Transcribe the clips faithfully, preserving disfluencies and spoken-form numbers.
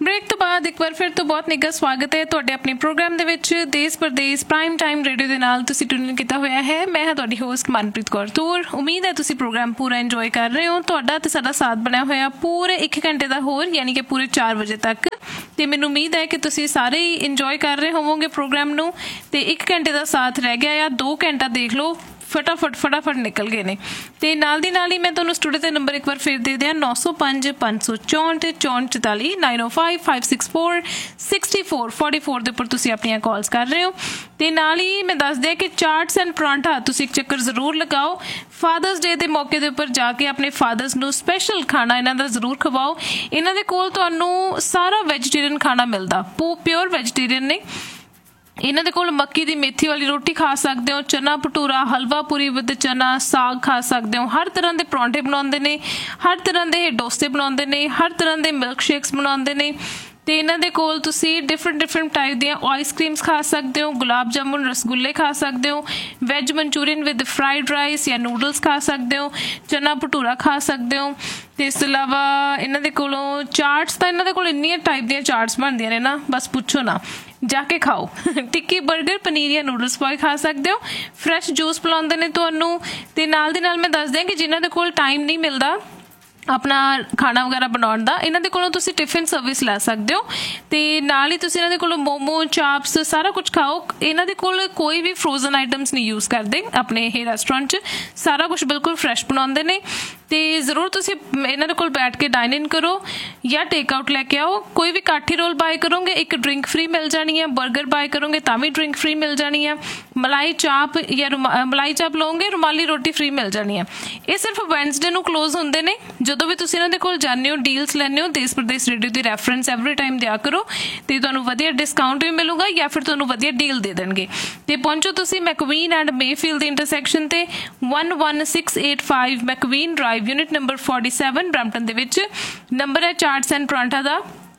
Break ਤੋਂ ਬਾਅਦ ਇੱਕ ਵਾਰ ਫਿਰ ਤੋਂ ਬਹੁਤ ਨਿੱਘਾ ਸਵਾਗਤ ਹੈ ਤੁਹਾਡੇ ਆਪਣੇ ਪ੍ਰੋਗਰਾਮ ਦੇ ਵਿੱਚ ਦੇਸ਼ ਪ੍ਰਦੇਸ਼ ਪ੍ਰਾਈਮ ਟਾਈਮ ਰੇਡੀਓ ਦੇ ਨਾਲ ਤੁਸੀਂ ਟਿਊਨ ਕੀਤਾ ਹੋਇਆ ਹੈ। ਮੈਂ ਹਾਂ ਤੁਹਾਡੀ ਹੋਸਟ ਮਨਪ੍ਰੀਤ ਕੌਰ ਤੂਰ। ਉਮੀਦ ਹੈ ਤੁਸੀਂ ਪ੍ਰੋਗਰਾਮ ਪੂਰਾ ਇੰਜੋਏ ਕਰ ਰਹੇ ਹੋ। ਤੁਹਾਡਾ ਤੇ ਸਾਡਾ ਸਾਥ ਬਣਿਆ ਹੋਇਆ ਪੂਰੇ ਇੱਕ ਘੰਟੇ ਦਾ ਹੋਰ ਯਾਨੀ ਕਿ ਪੂਰੇ ਚਾਰ ਵਜੇ ਤੱਕ, ਤੇ ਮੈਨੂੰ ਉਮੀਦ ਹੈ ਕਿ ਤੁਸੀਂ ਸਾਰੇ ਹੀ ਇੰਜੋਏ ਕਰ ਰਹੇ ਹੋਵੋਗੇ ਪ੍ਰੋਗਰਾਮ ਨੂੰ। ਤੇ ਇੱਕ ਘੰਟੇ ਦਾ ਸਾਥ ਰਹਿ ਗਿਆ ਆ, ਦੋ ਘੰਟਾ ਦੇਖ ਲਓ ਫਟਾਫਟ ਫਟਾਫਟ ਨਿਕਲ ਗਏ ਨੇ। ਤੇ ਨਾਲ ਦੀ ਨਾਲ ਹੀ ਮੈਂ ਤੁਹਾਨੂੰ ਸਟੂਡੀਓ ਦੇ ਨੰਬਰ ਇੱਕ ਵਾਰ ਫਿਰ ਦੇ ਦਿਆਂ ਨੌ ਸੌ ਪੰਜ ਪੰਜ ਸੌ ਚੌਂਹਠ ਚੌਂਹਠ ਚੁਤਾਲੀ ਨਾਈਨ ਓ five five six four sixty four forty four ਦੇ ਉੱਪਰ ਤੁਸੀਂ ਆਪਣੀਆਂ ਕਾਲਸ ਕਰ ਰਹੇ ਹੋ। ਤੇ ਨਾਲ ਹੀ ਮੈਂ ਦੱਸ ਦਿਆਂ ਕਿ ਚਾਟਸ ਐਂਡ ਪਰਾਂਠਾ ਤੁਸੀਂ ਇੱਕ ਚੱਕਰ ਜ਼ਰੂਰ ਲਗਾਓ। ਫਾਦਰਸ ਡੇ ਦੇ ਮੌਕੇ ਦੇ ਉੱਪਰ ਜਾ ਕੇ ਆਪਣੇ ਫਾਦਰਸ ਨੂੰ ਸਪੈਸ਼ਲ ਖਾਣਾ ਇਹਨਾਂ ਦਾ ਜ਼ਰੂਰ ਖਵਾਓ। ਇਹਨਾਂ ਦੇ ਕੋਲ ਤੁਹਾਨੂੰ ਸਾਰਾ ਵੈਜੀਟੇਰੀਅਨ ਖਾਣਾ ਮਿਲਦਾ, ਪਿਓਰ ਵੈਜੀਟੇਰੀਅਨ ਨੇ। ਇਹਨਾਂ ਦੇ ਕੋਲ ਮੱਕੀ ਦੀ ਮੇਥੀ ਵਾਲੀ ਰੋਟੀ ਖਾ ਸਕਦੇ ਹੋ, ਚਨਾ ਭਟੂਰਾ, ਹਲਵਾ ਪੂਰੀ ਵਿਦ ਚਨਾ, ਸਾਗ ਖਾ ਸਕਦੇ ਹੋ। ਹਰ ਤਰ੍ਹਾਂ ਦੇ ਪਰੌਂਠੇ ਬਣਾਉਂਦੇ ਨੇ, ਹਰ ਤਰ੍ਹਾਂ ਦੇ ਡੋਸੇ ਬਣਾਉਂਦੇ ਨੇ, ਹਰ ਤਰ੍ਹਾਂ ਦੇ ਮਿਲਕ ਸ਼ੇਕਸ ਬਣਾਉਂਦੇ ਨੇ। ਤੇ ਇਹਨਾਂ ਦੇ ਕੋਲ ਤੁਸੀਂ ਡਿਫਰੈਂਟ ਡਿਫਰੈਂਟ ਟਾਈਪ ਦੀਆਂ ਆਈਸ ਕ੍ਰੀਮਸ ਖਾ ਸਕਦੇ ਹੋ, ਗੁਲਾਬ ਜਾਮੁਨ, ਰਸਗੁੱਲੇ ਖਾ ਸਕਦੇ ਹੋ, veg Manchurian with fried rice ਜਾਂ ਨੂਡਲਸ ਖਾ ਸਕਦੇ ਹੋ, ਚਨਾ ਭਟੂਰਾ ਖਾ ਸਕਦੇ ਹੋ। ਤੇ ਇਸ ਤੋਂ ਇਲਾਵਾ ਇਹਨਾਂ ਦੇ ਕੋਲੋਂ ਚਾਟਸ ਤਾਂ ਇਹਨਾਂ ਦੇ ਕੋਲ ਇੰਨੀਆਂ ਟਾਈਪ ਦੀਆਂ ਚਾਟਸ ਬਣਦੀਆਂ ਨੇ ਨਾ, ਬਸ ਪੁੱਛੋ ਨਾ, ਜਾ ਕੇ ਖਾਓ। ਟਿੱਕੀ ਬਰਗਰ, ਪਨੀਰ ਜਾਂ ਨੂਡਲਸ ਪਾ ਕੇ ਖਾ ਸਕਦੇ ਹੋ। ਫਰੈਸ਼ ਜੂਸ ਪਿਲਾਉਂਦੇ ਨੇ ਤੁਹਾਨੂੰ। ਤੇ ਨਾਲ ਦੀ ਨਾਲ ਮੈਂ ਦੱਸ ਦਿਆਂ ਕਿ ਜਿਨ੍ਹਾਂ ਦੇ ਕੋਲ ਟਾਈਮ ਨਹੀਂ ਮਿਲਦਾ ਆਪਣਾ ਖਾਣਾ ਵਗੈਰਾ ਬਣਾਉਣ ਦਾ, ਇਹਨਾਂ ਦੇ ਕੋਲੋਂ ਤੁਸੀਂ ਟਿਫਿਨ ਸਰਵਿਸ ਲੈ ਸਕਦੇ ਹੋ। ਤੇ ਨਾਲ ਹੀ ਤੁਸੀਂ ਇਹਨਾਂ ਦੇ ਕੋਲੋਂ ਮੋਮੋ, ਚਾਪਸ ਸਾਰਾ ਕੁਝ ਖਾਓ। ਇਹਨਾਂ ਦੇ ਕੋਲ ਕੋਈ ਵੀ ਫਰੋਜ਼ਨ ਆਈਟਮਸ ਨਹੀਂ ਯੂਜ਼ ਕਰਦੇ ਆਪਣੇ ਇਹ ਰੈਸਟੋਰੈਂਟ 'ਚ, ਸਾਰਾ ਕੁਝ ਬਿਲਕੁਲ ਫਰੈਸ਼ ਬਣਾਉਂਦੇ ਨੇ। ਤੇ ਜ਼ਰੂਰ ਤੁਸੀਂ ਇਹਨਾਂ ਦੇ ਕੋਲ ਬੈਠ ਕੇ ਡਾਈਨ ਇਨ ਕਰੋ ਜਾਂ ਟੇਕ ਆਊਟ ਲੈ ਕੇ ਆਓ। ਕੋਈ ਵੀ ਕਾਠੀ ਰੋਲ ਬਾਏ ਕਰੋਗੇ ਇੱਕ ਡਰਿੰਕ ਫ੍ਰੀ ਮਿਲ ਜਾਣੀ ਹੈ, ਬਰਗਰ ਬਾਏ ਕਰੋਗੇ ਤਾਂ ਵੀ ਡਰਿੰਕ ਫ੍ਰੀ ਮਿਲ ਜਾਣੀ ਹੈ, ਮਲਾਈ ਚਾਪ ਜਾਂ ਮਲਾਈ ਚਾਪ ਲਓਗੇ ਰੁਮਾਲੀ ਰੋਟੀ ਫ੍ਰੀ ਮਿਲ ਜਾਣੀ ਹੈ। ਇਹ ਸਿਰਫ ਵੈਨਸਡੇ ਨੂੰ ਕਲੋਜ਼ ਹੁੰਦੇ ਨੇ। ਜਦੋਂ ਵੀ ਤੁਸੀਂ ਇਹਨਾਂ ਦੇ ਕੋਲ ਜਾਂਦੇ ਹੋ, ਡੀਲਸ ਲੈਂਦੇ ਹੋ, ਦੇਸ਼ ਪ੍ਰਦੇਸ਼ ਰੇਡੀਓ ਦੀ ਰੈਫਰੈਂਸ ਐਵਰੀ ਟਾਈਮ ਦਿਆ ਕਰੋ ਤੇ ਤੁਹਾਨੂੰ ਵਧੀਆ ਡਿਸਕਾਊਂਟ ਵੀ ਮਿਲੂਗਾ ਜਾਂ ਫਿਰ ਤੁਹਾਨੂੰ ਵਧੀਆ ਡੀਲ ਦੇ ਦੇਣਗੇ। ਤੇ ਪਹੁੰਚੋ ਤੁਸੀਂ ਮੈਕਵੀਨ ਐਂਡ ਮੇਫੀਲਡ ਦੀ ਇੰਟਰਸੈਕਸ਼ਨ ਤੇ one one six eight five ਮੈਕਵੀਨ drive, unit number forty seven, Brampton ਦੇ ਵਿੱਚ। ਨੰਬਰ ਹੈ ਚਾਟਸ ਐਂਡ ਪਰਾਂਠਾ ਦਾ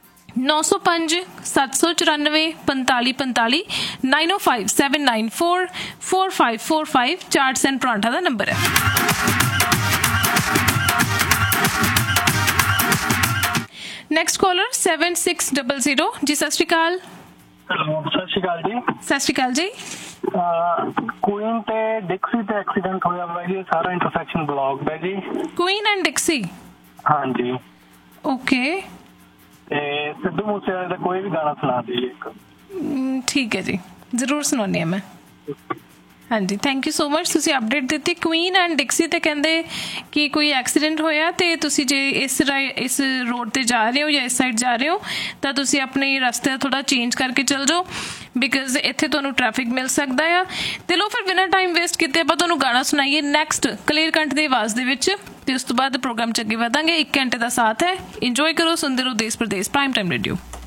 ਨੌ ਸੌ ਪੰਜ ਸੱਤ ਸੌ ਚੁਰਾਨਵੇਂ ਪੰਤਾਲੀ ਪੰਤਾਲੀ nine O five seven nine four four five four five ਚਾਟਸ and paratha the number ਹੈ। Next collar seven six double zero ਜੀ। ਸਤਿ ਸ਼੍ਰੀ ਅਕਾਲ। ਹੈਲੋ, ਸਤਿ ਸ਼੍ਰੀ ਅਕਾਲ ਜੀ। ਸਤਿ ਸ਼੍ਰੀ ਅਕਾਲ ਜੀ। ਕੁਈਨ ਤੇ ਡਿਕਸੀ ਤੇ ਐਕਸੀਡੈਂਟ ਹੋਇਆ ਵਾ ਜੀ, ਸਾਰਾ ਇੰਟਰਸੈਕਸ਼ਨ ਬਲੌਕਡ ਹੈ ਜੀ। Queen and ਡਿਕਸੀ? ਹਾਂਜੀ। ਓਕੇ। ਤੇ ਸਿੱਧੂ ਮੂਸੇਵਾਲੇ ਦਾ ਕੋਈ ਵੀ ਗਾਣਾ ਸੁਣਾ ਦਿਓ ਇੱਕ। ਠੀਕ ਹੈ ਜੀ, ਜ਼ਰੂਰ ਸੁਣਾਉਂਦੀ ਹਾਂ ਮੈਂ। ਹਾਂਜੀ, ਥੈਂਕ ਯੂ ਸੋ ਮਚ, ਤੁਸੀਂ ਅਪਡੇਟ ਦਿੱਤੀ। ਕੁਈਨ ਐਂਡ ਡਿਕਸੀ ਤੇ ਕਹਿੰਦੇ ਕਿ ਕੋਈ ਐਕਸੀਡੈਂਟ ਹੋਇਆ ਤੇ ਤੁਸੀਂ ਜੇ ਇਸ ਰਾਈ ਇਸ ਰੋਡ ਤੇ ਜਾ ਰਹੇ ਹੋ ਜਾਂ ਇਸ ਸਾਈਡ ਜਾ ਰਹੇ ਹੋ ਤਾਂ ਤੁਸੀਂ ਆਪਣੇ ਰਸਤੇ ਥੋੜਾ ਚੇਂਜ ਕਰਕੇ ਚੱਲ ਜਾਓ, ਬਿਕੋਜ਼ ਇੱਥੇ ਤੁਹਾਨੂੰ ਟ੍ਰੈਫਿਕ ਮਿਲ ਸਕਦਾ ਆ। ਤੇ ਲੋ ਫਿਰ ਬਿਨਾਂ ਟਾਈਮ ਵੇਸਟ ਕੀਤੇ ਆਪਾਂ ਤੁਹਾਨੂੰ ਗਾਣਾ ਸੁਣਾਈਏ ਨੈਕਸਟ ਕਲੀਅਰ ਕੰਠ ਦੀ ਆਵਾਜ਼ ਦੇ ਵਿੱਚ, ਤੇ ਉਸ ਤੋਂ ਬਾਅਦ ਪ੍ਰੋਗਰਾਮ 'ਚ ਅੱਗੇ ਵਧਾਂਗੇ। ਇੱਕ ਘੰਟੇ ਦਾ ਸਾਥ ਹੈ, ਇੰਜੋਏ ਕਰੋ, ਸੁਣਦੇ ਰਹੋ ਦੇਸ਼ ਪ੍ਰਦੇਸ਼ ਪ੍ਰਾਈਮ ਟਾਈਮ ਰੇਡੀਓ।